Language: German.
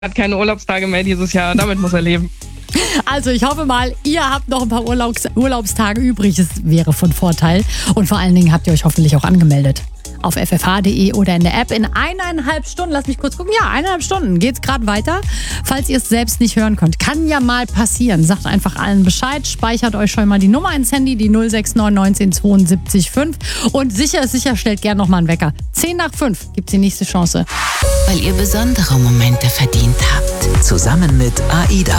hat keine Urlaubstage mehr dieses Jahr. Damit muss er leben. Also ich hoffe mal, ihr habt noch ein paar Urlaubstage übrig. Es wäre von Vorteil. Und vor allen Dingen habt ihr euch hoffentlich auch angemeldet. Auf ffh.de oder in der App in 1,5 Stunden. Lass mich kurz gucken. Ja, 1,5 Stunden geht's gerade weiter. Falls ihr es selbst nicht hören könnt. Kann ja mal passieren. Sagt einfach allen Bescheid. Speichert euch schon mal die Nummer ins Handy, die 069 19 72 5. Und sicher ist sicher, stellt gern nochmal einen Wecker. 10:05 gibt's die nächste Chance. Weil ihr besondere Momente verdient habt. Zusammen mit AIDA.